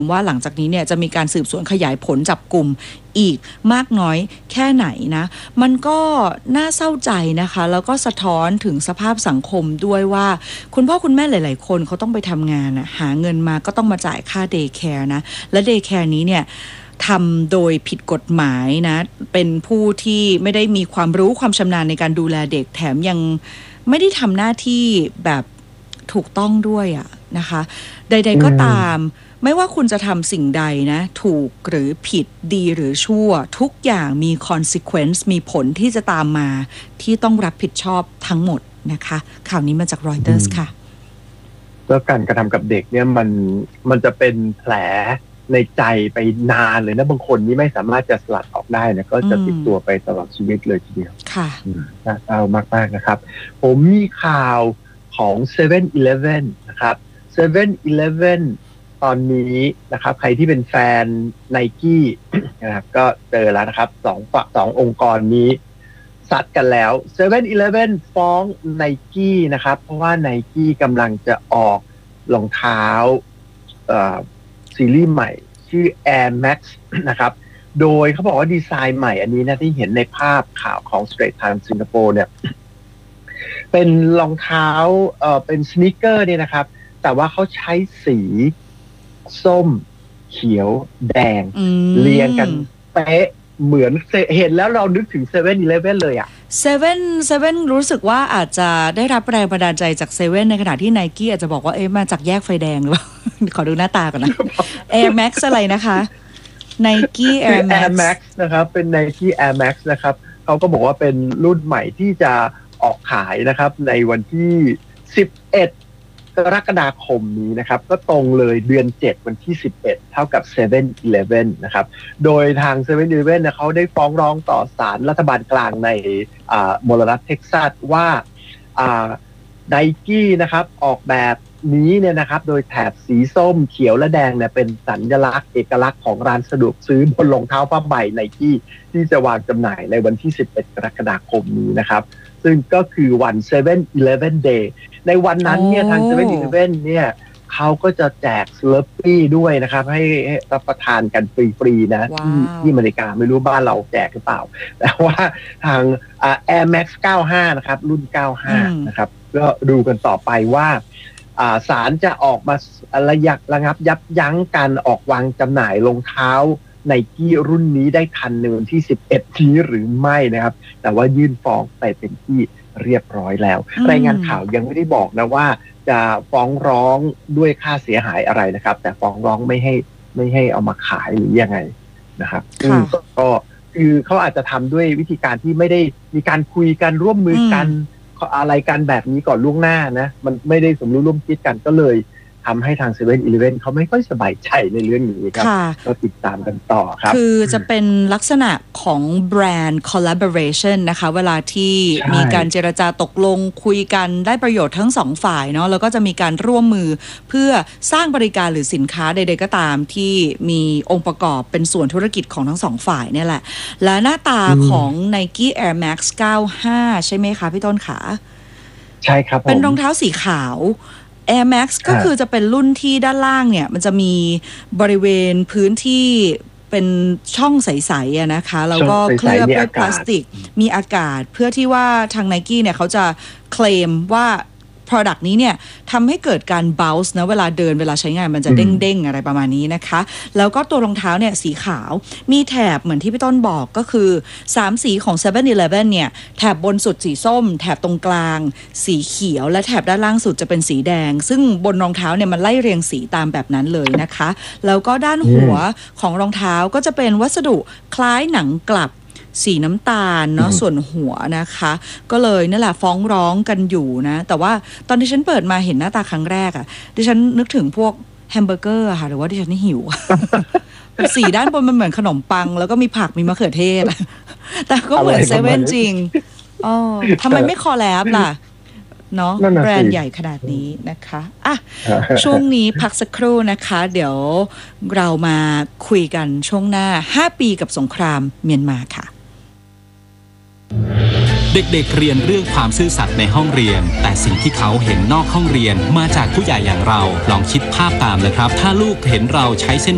ว่าหลังจากนี้เนี่ยจะมีการสืบสวนขยายผลจับกลุ่มอีกมากน้อยแค่ไหนนะมันก็น่าเศร้าใจนะคะแล้วก็สะท้อนถึงสภาพสังคมด้วยว่าคุณพ่อคุณแม่หลายๆคนเขาต้องไปทำงานนะหาเงินมาก็ต้องมาจ่ายค่าเดย์แคร์นะและเดย์แคร์นี้เนี่ยทำโดยผิดกฎหมายนะเป็นผู้ที่ไม่ได้มีความรู้ความชำนาญในการดูแลเด็กแถมยังไม่ได้ทำหน้าที่แบบถูกต้องด้วยอะนะคะใดๆก็ตามไม่ว่าคุณจะทำสิ่งใดนะถูกหรือผิดดีหรือชั่วทุกอย่างมี consequence มีผลที่จะตามมาที่ต้องรับผิดชอบทั้งหมดนะคะข่าวนี้มาจาก Reuters ค่ะแล้วการกระทำกับเด็กเนี่ยมันจะเป็นแผลในใจไปนานเลยนะบางคนนี่ไม่สามารถจะสลัดออกได้นะก็จะติดตัวไปตลอดชีวิตเลยทีเดียวค่ะน่าเศร้ามากๆนะครับผมมีข่าวของ 7-Eleven นะครับ 7-Eleven ตอนนี้นะครับใครที่เป็นแฟน Nike นะครับก็เจอแล้วนะครับสององค์กรนี้ซัดกันแล้ว 7-Eleven ฟ้อง Nike นะครับเพราะว่า Nike กำลังจะออกรองเท้าซีรีส์ใหม่ชื่อ Air Max นะครับโดยเขาบอกว่าดีไซน์ใหม่อันนี้นะที่เห็นในภาพข่าวของ Straits Times Singapore เนี่ยเป็นรองเท้าเป็นสนีกเกอร์เนี่ยนะครับแต่ว่าเขาใช้สีส้มเขียวแดงเรียงกันเป๊ะเหมือนเห็นแล้วเรานึกถึง 7-Eleven เลยอ่ะ 7รู้สึกว่าอาจจะได้รับแรงบันดาลใจจาก7ในขณะที่ Nike อาจจะบอกว่ามาจากแยกไฟแดงหรือเปล่า ขอดูหน้าตาก่อนนะ Air Max อะไรนะคะ Nike Air Max นะครับเป็น Nike Air Max นะครับเขาก็บอกว่าเป็นรุ่นใหม่ที่จะออกขายนะครับในวันที่11กรกฎาคมนี้นะครับก็ตรงเลยเดือน7วันที่11เท่ากับ 7-Eleven นะครับโดยทาง 7-Eleven เขาได้ฟ้องร้องต่อศาลรัฐบาลกลางในมลรัฐเท็กซัสว่าNike นะครับออกแบบนี้เนี่ยนะครับโดยแถบสีส้มเขียวและแดงเนี่ยเป็นสัญลักษณ์เอกลักษณ์ของร้านสะดวกซื้อบนรองเท้าผ้าใบ Nike ที่จะวางจำหน่ายในวันที่11กรกฎาคมนี้นะครับซึ่งก็คือวัน 7-Eleven Day ในวันนั้นเนี่ยทาง 7-Eleven เนี่ยเขาก็จะแจกสเลอร์ปี้ด้วยนะครับให้รับประทานกันฟรีๆนะที่อเมริกาไม่รู้บ้านเราแจกหรือเปล่าแต่ว่าทางAir Max 95นะครับรุ่น95นะครับก็ดูกันต่อไปว่าศาลจะออกมาระงับยับยั้งการออกวางจำหน่ายรองเท้าNike รุ่นนี้ได้ทันในวันที่11นี้หรือไม่นะครับแต่ว่ายื่นฟ้องไปเป็นที่เรียบร้อยแล้วรายงานข่าวยังไม่ได้บอกนะว่าจะฟ้องร้องด้วยค่าเสียหายอะไรนะครับแต่ฟ้องร้องไม่ให้เอามาขายหรือยังไงนะครับก็คือเขาอาจจะทำด้วยวิธีการที่ไม่ได้มีการคุยกันร่วมมือกันอะไรกันแบบนี้ก่อนล่วงหน้านะมันไม่ได้สมรู้ร่วมคิดกันก็เลยทำให้ทาง 7-Eleven เขาไม่ค่อยสบายใจในเรื่องนี้ครับก็ติดตามกันต่อครับคือจะเป็นลักษณะของแบรนด์ collaboration นะคะเวลาที่มีการเจรจาตกลงคุยกันได้ประโยชน์ทั้งสองฝ่ายเนาะแล้วก็จะมีการร่วมมือเพื่อสร้างบริการหรือสินค้าใดๆก็ตามที่มีองค์ประกอบเป็นส่วนธุรกิจของทั้งสองฝ่ายเนี่ยแหละและหน้าตาของ Nike Air Max 95ใช่ไหมคะพี่ต้นขาใช่ครับเป็นรองเท้าสีขาว Air Max ก็คือจะเป็นรุ่นที่ด้านล่างเนี่ยมันจะมีบริเวณพื้นที่เป็นช่องใสๆนะคะแล้วก็เคลือบด้วยพลาสติกมีอากาศเพื่อที่ว่าทาง Nike เนี่ยเขาจะเคลมว่า product นี้เนี่ยทำให้เกิดการ bounce นะเวลาเดินเวลาใช้งานมันจะเด้งๆอะไรประมาณนี้นะคะแล้วก็ตัวรองเท้าเนี่ยสีขาวมีแถบเหมือนที่พี่ต้นบอกก็คือ3สีของ 7-Eleven เนี่ยแถบบนสุดสีส้มแถบตรงกลางสีเขียวและแถบด้านล่างสุดจะเป็นสีแดงซึ่งบนรองเท้าเนี่ยมันไล่เรียงสีตามแบบนั้นเลยนะคะแล้วก็ด้านหัวของรองเท้าก็จะเป็นวัสดุคล้ายหนังกลับสีน้ำตาลเนาะส่วนหัวนะคะก็เลยนั่นแหละฟ้องร้องกันอยู่นะแต่ว่าตอนที่ฉันเปิดมาเห็นหน้าตาครั้งแรกอ่ะดิฉันนึกถึงพวกแฮมเบอร์เกอร์ค่ะหรือว่าดิฉันหิว สีด้านบนมันเหมือนขนมปังแล้วก็มีผักมีมะเขือเทศแต่ก็เหมือน7จริงอ๋อทำไมไม่คอลแลบล่ะเนาะแบรนด์ใหญ่ขนาดนี้นะคะอ่ะช่วงนี้พักสักครู่นะคะเดี๋ยวเรามาคุยกันช่วงหน้า5ปีกับสงครามเมียนมาค่ะเด็กๆเรียนเรื่องความซื่อสัตย์ในห้องเรียนแต่สิ่งที่เขาเห็นนอกห้องเรียนมาจากผู้ใหญ่อย่างเราลองคิดภาพตามนะครับถ้าลูกเห็นเราใช้เส้น